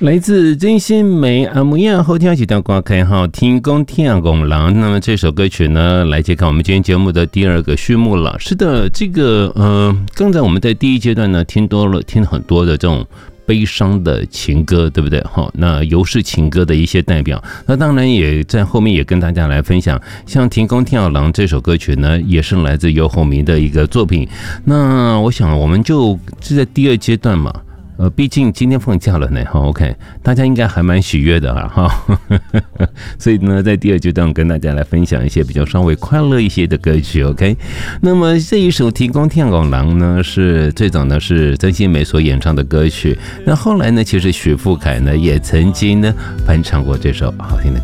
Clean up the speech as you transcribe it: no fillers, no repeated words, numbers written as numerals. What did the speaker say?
来自真心美阿木亚后天几条歌开号听公听公郎。那么这首歌曲呢，来揭开我们今天节目的第二个序幕了。是的，这个刚才我们在第一阶段呢，听很多的这种悲伤的情歌，对不对？那尤氏情歌的一些代表，那当然也在后面也跟大家来分享，像《天公天好郎》这首歌曲呢，也是来自游鸿明的一个作品。那我想我们就是在第二阶段嘛。毕竟今天放假了呢，OK， 大家应该还蛮喜悦的哈，所以呢，在第二阶段跟大家来分享一些比较稍微快乐一些的歌曲 ，OK。那么这一首《天公天好郎》呢，是最早呢是曾心美所演唱的歌曲，那后来呢，其实许富凯呢也曾经呢翻唱过这首好听的歌。